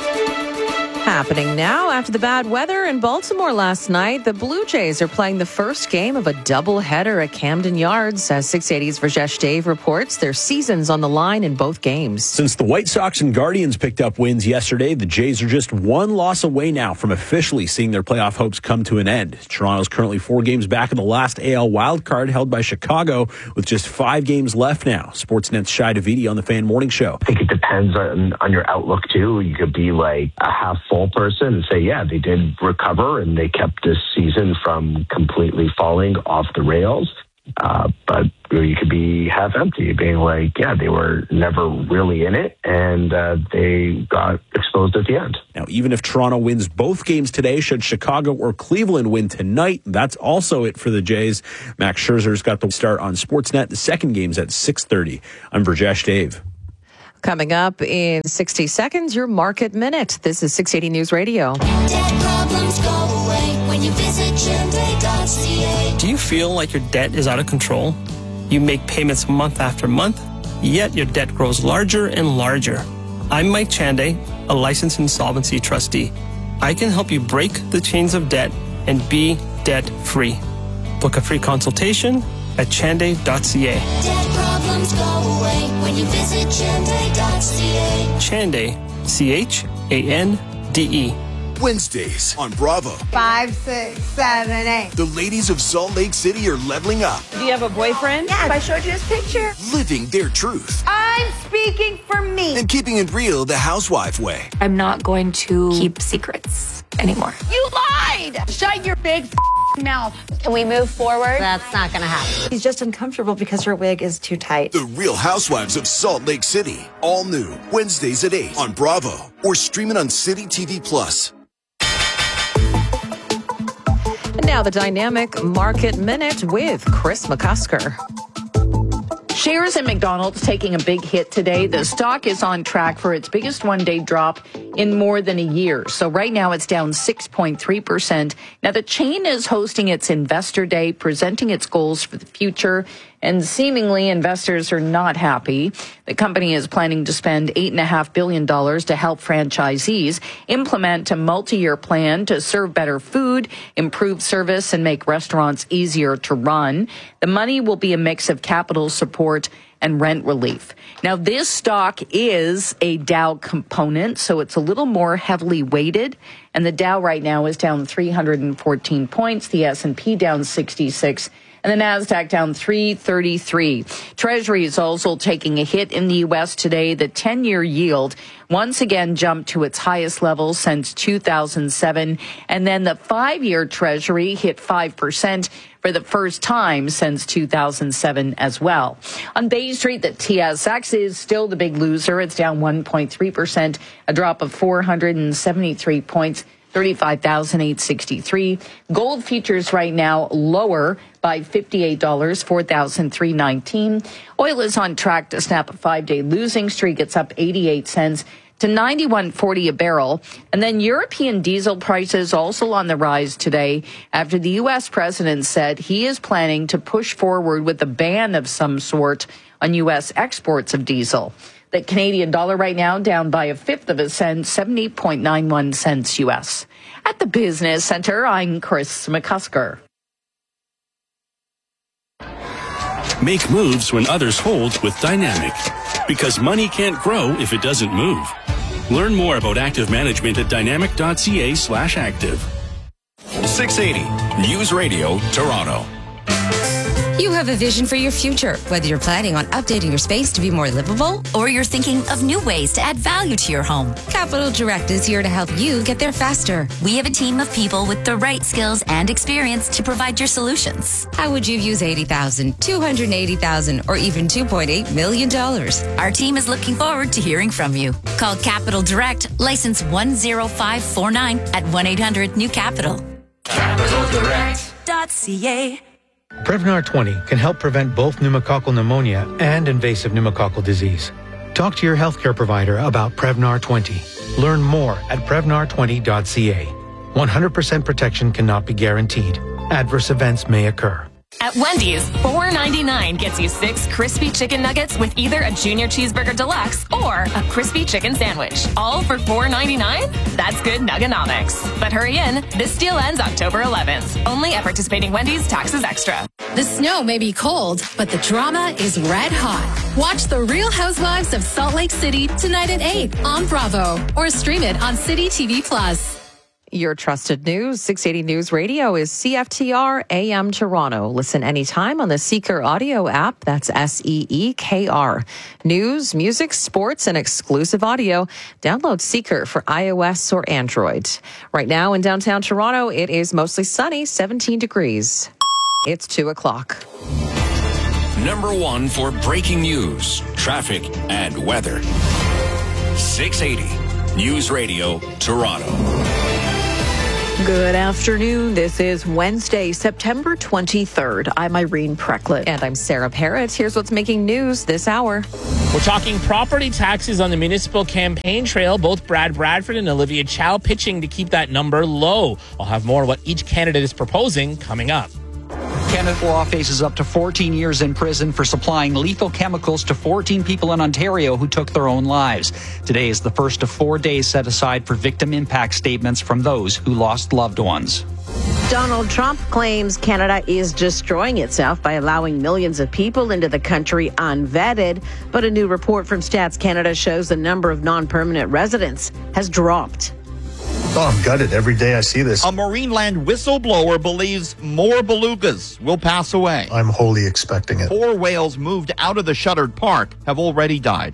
Happening now after the bad weather in Baltimore last night, the Blue Jays are playing the first game of a doubleheader at Camden Yards. As six eighty's Rajesh Dave reports, their season's on the line in both games. Since the White Sox and Guardians picked up wins yesterday, the Jays are just one loss away now from officially seeing their playoff hopes come to an end. Toronto's currently four games back in the last A L wildcard held by Chicago with just five games left now. Sportsnet's Shai Davidi on the Fan Morning Show. I think it depends on, on your outlook, too. You could be like a half full person and say, yeah, they did recover and they kept this season from completely falling off the rails. Uh, but you could be half empty, being like, yeah, they were never really in it and uh, they got exposed at the end. Now, even if Toronto wins both games today, should Chicago or Cleveland win tonight, that's also it for the Jays. Max Scherzer's got the start on Sportsnet. The second game's at six thirty. I'm Rajesh Dave. Coming up in sixty seconds, your Market Minute. This is six eighty News Radio. Debt problems go away when you visit Chende dot c a. Do you feel like your debt is out of control? You make payments month after month, yet your debt grows larger and larger. I'm Mike Chande, a licensed insolvency trustee. I can help you break the chains of debt and be debt-free. Book a free consultation at chande dot c a. Debt problems go away when you visit Chende dot c a. Chande, C H A N D E. Wednesdays on Bravo. Five, six, seven, eight. The ladies of Salt Lake City are leveling up. Do you have a boyfriend? Yes. If I showed you his picture. Living their truth. I'm speaking for me. And keeping it real the housewife way. I'm not going to keep secrets anymore. You lied! Shut your big mouth. Can we move forward? That's not going to happen. He's just uncomfortable because her wig is too tight. The Real Housewives of Salt Lake City. All new. Wednesdays at eight on Bravo. Or stream it on City T V Plus. And now the dynamic Market Minute with Chris McCusker. Shares in McDonald's taking a big hit today. The stock is on track for its biggest one-day drop in more than a year. So right now it's down six point three percent. Now the chain is hosting its Investor Day, presenting its goals for the future, and seemingly investors are not happy. The company is planning to spend eight point five billion dollars to help franchisees implement a multi-year plan to serve better food, improve service, and make restaurants easier to run. The money will be a mix of capital support and rent relief. Now, this stock is a Dow component, so it's a little more heavily weighted. And the Dow right now is down three hundred fourteen points, the S and P down sixty-six, and the NASDAQ down three thirty-three. Treasury is also taking a hit in the U S today. The ten-year yield once again jumped to its highest level since two thousand seven. And then the five-year Treasury hit five percent for the first time since two thousand seven as well. On Bay Street, the T S X is still the big loser. It's down one point three percent, a drop of four hundred seventy-three points. thirty-five thousand eight hundred sixty-three. Gold futures right now lower by fifty-eight dollars, four thousand three hundred nineteen. Oil is on track to snap a five-day losing streak. It's up eighty-eight cents to ninety-one forty a barrel. And then European diesel prices also on the rise today after the U S president said he is planning to push forward with a ban of some sort on U S exports of diesel. The Canadian dollar right now down by a fifth of a cent, seventy point nine one cents U S. At the Business Center, I'm Chris McCusker. Make moves when others hold with Dynamic. Because money can't grow if it doesn't move. Learn more about active management at dynamic.ca slash active. six eighty News Radio, Toronto. You have a vision for your future, whether you're planning on updating your space to be more livable or you're thinking of new ways to add value to your home. Capital Direct is here to help you get there faster. We have a team of people with the right skills and experience to provide your solutions. How would you use eighty thousand dollars, two hundred eighty thousand dollars, or even two point eight million dollars? Our team is looking forward to hearing from you. Call Capital Direct, license one zero five four nine at one eight hundred new capital. capital direct dot c a Prevnar twenty can help prevent both pneumococcal pneumonia and invasive pneumococcal disease. Talk to your healthcare provider about Prevnar twenty. Learn more at prevnar twenty dot c a. one hundred percent protection cannot be guaranteed. Adverse events may occur. At Wendy's, four ninety-nine gets you six crispy chicken nuggets with either a junior cheeseburger deluxe or a crispy chicken sandwich. All for four ninety-nine? That's good nuggenomics. But hurry in, this deal ends October eleventh. Only at participating Wendy's, taxes extra. The snow may be cold, but the drama is red hot. Watch The Real Housewives of Salt Lake City tonight at eight on Bravo or stream it on City T V Plus. Your trusted news, six eighty News Radio, is C F T R A M Toronto. Listen anytime on the Seeker audio app. That's S E E K R. News, music, sports, and exclusive audio. Download Seeker for iOS or Android. Right now in downtown Toronto, it is mostly sunny, seventeen degrees. It's two o'clock. Number one for breaking news, traffic, and weather. six eighty News Radio, Toronto. Good afternoon. This is Wednesday, September twenty-third. I'm Irene Precklett. And I'm Sarah Parrott. Here's what's making news this hour. We're talking property taxes on the municipal campaign trail. Both Brad Bradford and Olivia Chow pitching to keep that number low. I'll have more on what each candidate is proposing coming up. Canada Law faces up to fourteen years in prison for supplying lethal chemicals to fourteen people in Ontario who took their own lives. Today is the first of four days set aside for victim impact statements from those who lost loved ones. Donald Trump claims Canada is destroying itself by allowing millions of people into the country unvetted. But a new report from Stats Canada shows the number of non-permanent residents has dropped. Oh, I'm gutted every day I see this. A Marineland whistleblower believes more belugas will pass away. I'm wholly expecting it. Four whales moved out of the shuttered park have already died.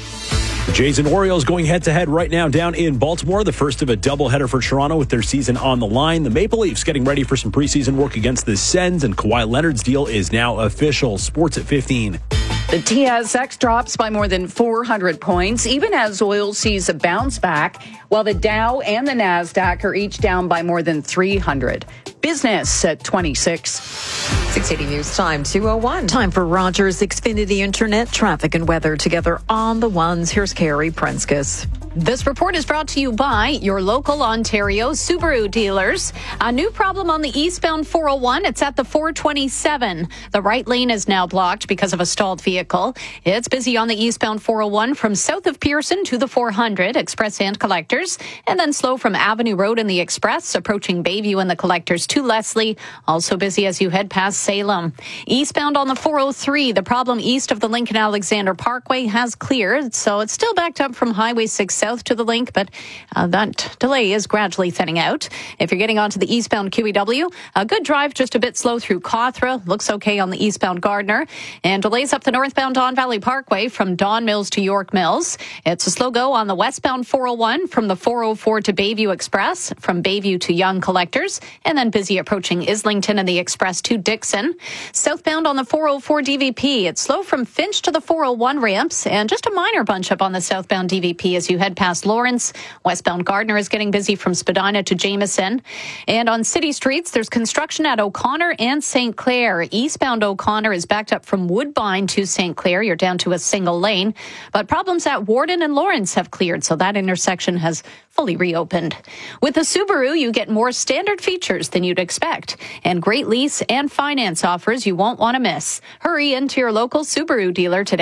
The Jays and Orioles going head-to-head right now down in Baltimore. The first of a doubleheader for Toronto with their season on the line. The Maple Leafs getting ready for some preseason work against the Sens, and Kawhi Leonard's deal is now official. Sports at fifteen. The T S X drops by more than four hundred points, even as oil sees a bounce back, while the Dow and the NASDAQ are each down by more than three hundred. Business at twenty-six. six eighty News Time, two oh one. Time for Rogers Xfinity Internet traffic and weather together on the ones. Here's Carrie Prenskus. This report is brought to you by your local Ontario Subaru dealers. A new problem on the eastbound four oh one. It's at the four twenty-seven. The right lane is now blocked because of a stalled vehicle. It's busy on the eastbound four oh one from south of Pearson to the four hundred, Express and Collectors, and then slow from Avenue Road in the Express, approaching Bayview and the Collectors to Leslie. Also busy as you head past Salem. Eastbound on the four oh three, the problem east of the Lincoln Alexander Parkway has cleared, so it's still backed up from Highway six south to the link, but uh, that delay is gradually thinning out. If you're getting onto the eastbound Q E W, a good drive, just a bit slow through Cawthra. Looks okay on the eastbound Gardner. And delays up the northbound Don Valley Parkway from Don Mills to York Mills. It's a slow go on the westbound four oh one from the four oh four to Bayview Express, from Bayview to Young Collectors, and then busy approaching Islington and the Express to Dixon. Southbound on the four oh four D V P, it's slow from Finch to the four oh one ramps, and just a minor bunch up on the southbound D V P as you head past Lawrence. Westbound Gardner is getting busy from Spadina to Jameson. And on city streets, there's construction at O'Connor and Saint Clair. Eastbound O'Connor is backed up from Woodbine to Saint Clair. You're down to a single lane. But problems at Warden and Lawrence have cleared, so that intersection has fully reopened. With a Subaru, you get more standard features than you'd expect, and great lease and finance offers you won't want to miss. Hurry into your local Subaru dealer today.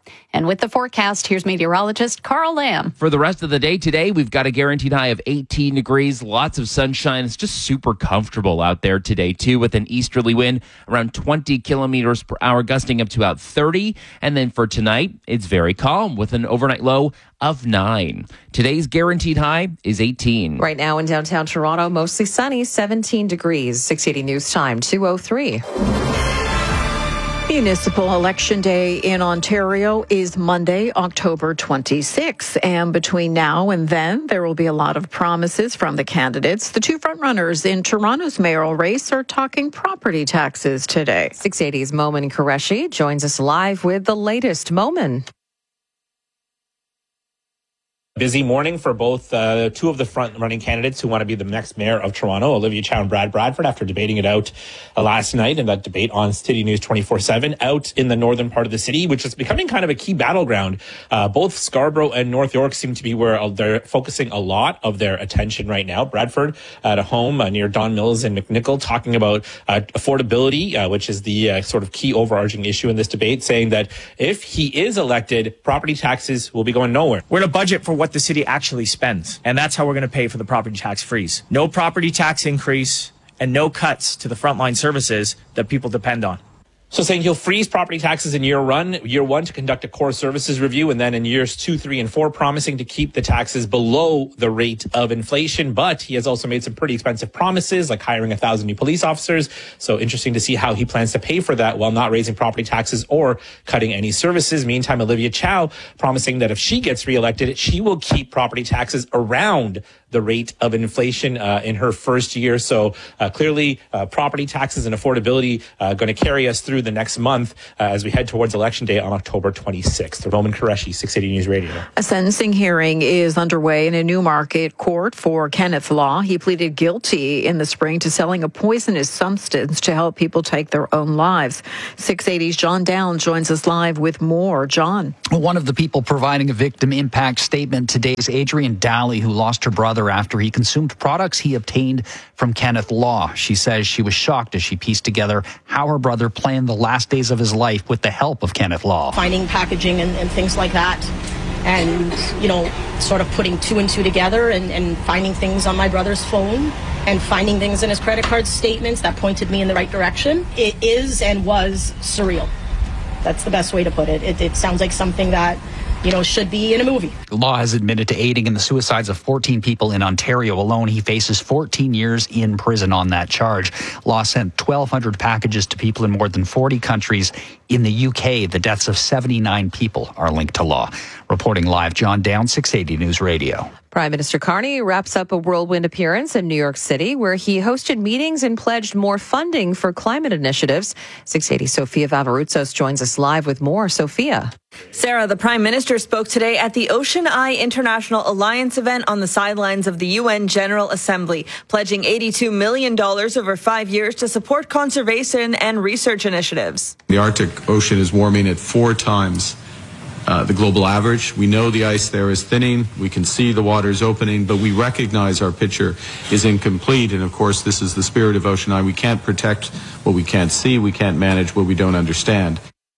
And with the forecast, here's meteorologist Carl Lamb. For the rest of the day today, we've got a guaranteed high of eighteen degrees, lots of sunshine. It's just super comfortable out there today, too, with an easterly wind around twenty kilometers per hour, gusting up to about thirty. And then for tonight, it's very calm with an overnight low of nine. Today's guaranteed high is eighteen. Right now in downtown Toronto, mostly sunny, seventeen degrees. six eighty News Time, two oh three. Municipal Election Day in Ontario is Monday, October twenty-sixth. And between now and then, there will be a lot of promises from the candidates. The two frontrunners in Toronto's mayoral race are talking property taxes today. six eighty's Momin Qureshi joins us live with the latest. Momin. Busy morning for both uh, two of the front-running candidates who want to be the next mayor of Toronto, Olivia Chow and Brad Bradford, after debating it out uh, last night in that debate on City News twenty-four seven out in the northern part of the city, which is becoming kind of a key battleground. Uh, both Scarborough and North York seem to be where they're focusing a lot of their attention right now. Bradford at a home uh, near Don Mills and McNichol talking about uh, affordability, uh, which is the uh, sort of key overarching issue in this debate, saying that if he is elected, property taxes will be going nowhere. We're in a budget for what the city actually spends, and that's how we're going to pay for the property tax freeze. No property tax increase and no cuts to the frontline services that people depend on. So saying he'll freeze property taxes in year one, year one to conduct a core services review, and then in years two, three, and four, promising to keep the taxes below the rate of inflation. But he has also made some pretty expensive promises, like hiring a thousand new police officers. So interesting to see how he plans to pay for that while not raising property taxes or cutting any services. Meantime, Olivia Chow promising that if she gets reelected, she will keep property taxes around the rate of inflation uh, in her first year. So uh, clearly, uh, property taxes and affordability uh, going to carry us through the next month uh, as we head towards Election Day on October twenty-sixth. Momin Qureshi, six eighty News Radio. A sentencing hearing is underway in a Newmarket court for Kenneth Law. He pleaded guilty in the spring to selling a poisonous substance to help people take their own lives. six eighty's John Down joins us live with more. John. One of the people providing a victim impact statement today is Adrienne Daly, who lost her brother after he consumed products he obtained from Kenneth Law. She says she was shocked as she pieced together how her brother planned the last days of his life with the help of Kenneth Law. Finding packaging and, and things like that, and, you know, sort of putting two and two together and, and finding things on my brother's phone and finding things in his credit card statements that pointed me in the right direction. It is and was surreal. That's the best way to put it. It, it sounds like something that, you know, should be in a movie. Law has admitted to aiding in the suicides of fourteen people in Ontario alone. He faces fourteen years in prison on that charge. Law sent twelve hundred packages to people in more than forty countries. In the U K, the deaths of seventy-nine people are linked to Law. Reporting live, John Down, six eighty News Radio. Prime Minister Carney wraps up a whirlwind appearance in New York City, where he hosted meetings and pledged more funding for climate initiatives. six eighty Sophia Vavarutsos joins us live with more. Sophia. Sarah, the Prime Minister spoke today at the Ocean Eye International Alliance event on the sidelines of the U N General Assembly, pledging eighty-two million dollars over five years to support conservation and research initiatives. The Arctic Ocean is warming at four times Uh, the global average. We know the ice there is thinning. We can see the waters opening, but we recognize our picture is incomplete. And of course, this is the spirit of Ocean Eye. We can't protect what we can't see. We can't manage what we don't understand.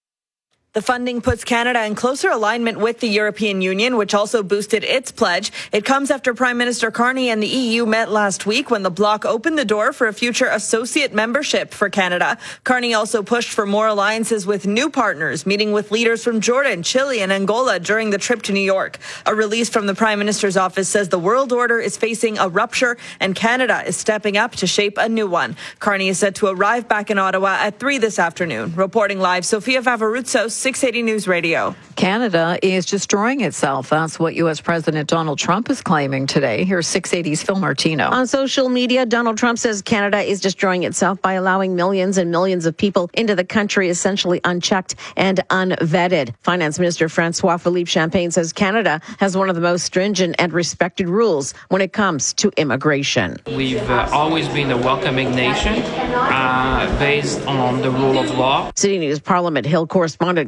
The funding puts Canada in closer alignment with the European Union, which also boosted its pledge. It comes after Prime Minister Carney and the E U met last week when the bloc opened the door for a future associate membership for Canada. Carney also pushed for more alliances with new partners, meeting with leaders from Jordan, Chile, and Angola during the trip to New York. A release from the Prime Minister's office says the world order is facing a rupture and Canada is stepping up to shape a new one. Carney is set to arrive back in Ottawa at three this afternoon. Reporting live, Sophia Vavarutsos, six eighty News Radio. Canada is destroying itself. That's what U S President Donald Trump is claiming today. Here's six eighty's Phil Martino. On social media, Donald Trump says Canada is destroying itself by allowing millions and millions of people into the country essentially unchecked and unvetted. Finance Minister Francois Philippe Champagne says Canada has one of the most stringent and respected rules when it comes to immigration. We've uh, always been a welcoming nation uh, based on the rule of law. City News Parliament Hill correspondent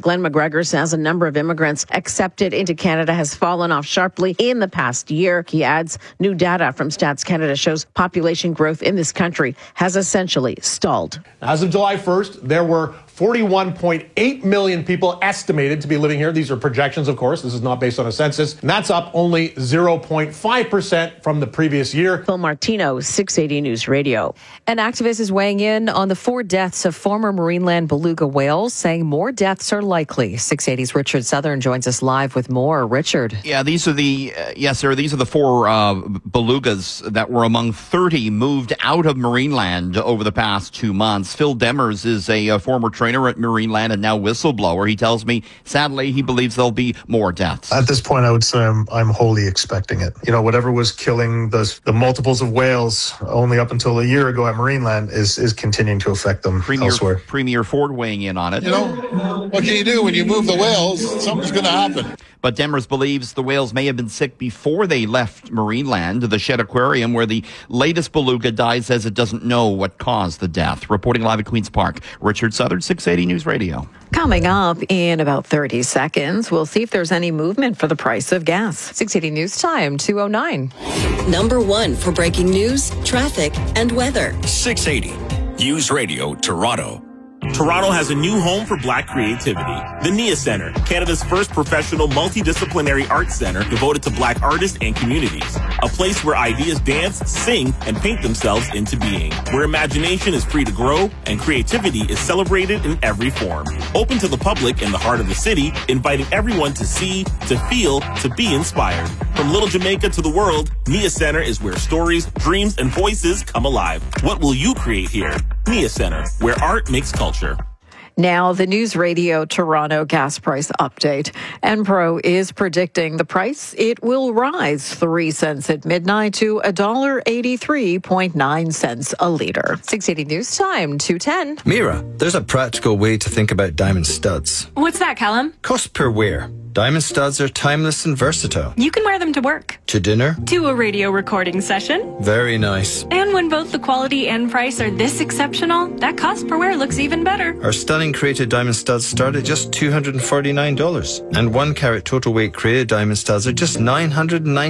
Glenn McGregor says a number of immigrants accepted into Canada has fallen off sharply in the past year. He adds new data from Stats Canada shows population growth in this country has essentially stalled. As of July first, there were forty-one point eight million people estimated to be living here. These are projections, of course. This is not based on a census. And that's up only zero point five percent from the previous year. Phil Martino, six eighty News Radio. An activist is weighing in on the four deaths of former Marineland beluga whales, saying more deaths are likely. six eighty's Richard Southern joins us live with more. Richard. Yeah, these are the, uh, yes, sir, these are the four uh, belugas that were among thirty moved out of Marineland over the past two months. Phil Demers is a, a former trainer at Marineland and now whistleblower. He tells me, sadly, he believes there'll be more deaths. At this point, I would say I'm, I'm wholly expecting it. You know, whatever was killing the, the multiples of whales only up until a year ago at Marineland is, is continuing to affect them Premier, elsewhere. Premier Ford weighing in on it. You know, what can you do when you move the whales? Something's going to happen. But Demers believes the whales may have been sick before they left Marineland. The Shed Aquarium, where the latest beluga died, says it doesn't know what caused the death. Reporting live at Queen's Park, Richard Southern, six eighty News Radio. Coming up in about thirty seconds, we'll see if there's any movement for the price of gas. six eighty News Time, two oh nine. Number one for breaking news, traffic, and weather. six eighty News Radio, Toronto. Toronto has a new home for Black creativity. The Nia Centre, Canada's first professional multidisciplinary arts center devoted to Black artists and communities. A place where ideas dance, sing, and paint themselves into being. Where imagination is free to grow and creativity is celebrated in every form. Open to the public in the heart of the city, inviting everyone to see, to feel, to be inspired. From Little Jamaica to the world, Nia Centre is where stories, dreams, and voices come alive. What will you create here? Nia Centre, where art makes culture. Now, the News Radio Toronto gas price update. Enpro is predicting the price, it will rise three cents at midnight to one dollar eighty-three point nine cents a litre. six eighty News Time, two ten. Mira, there's a practical way to think about diamond studs. What's that, Callum? Cost per wear. Diamond studs are timeless and versatile. You can wear them to work. To dinner. To a radio recording session. Very nice. And when both the quality and price are this exceptional, that cost per wear looks even better. Our stunning created diamond studs start at just two hundred forty-nine dollars. And one carat total weight created diamond studs are just nine hundred ninety dollars.